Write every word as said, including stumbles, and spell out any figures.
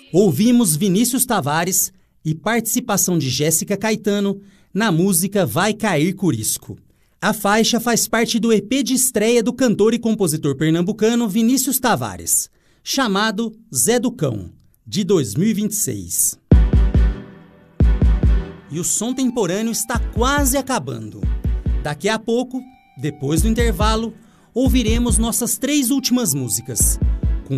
Ouvimos Vinícius Tavares e participação de Jéssica Caetano na música Vai Cair Curisco. A faixa faz parte do E P de estreia do cantor e compositor pernambucano Vinícius Tavares, chamado Zé do Cão, de dois mil e vinte e seis. E o Som Temporâneo está quase acabando. Daqui a pouco, depois do intervalo, ouviremos nossas três últimas músicas,